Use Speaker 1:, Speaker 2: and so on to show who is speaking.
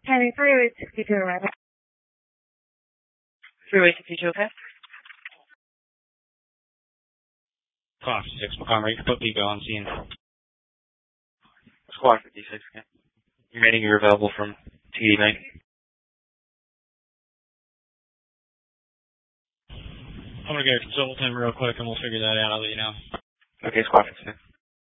Speaker 1: Henry, Freeway 62 arrival. Freeway 62, okay?
Speaker 2: Squad 56, Montgomery, put Vigo on scene.
Speaker 3: Squad 56, okay. Remaining, you're available from TD9.
Speaker 2: I'm gonna go consult with him real quick and we'll figure that out, I'll let you know.
Speaker 3: Okay, Squad 56.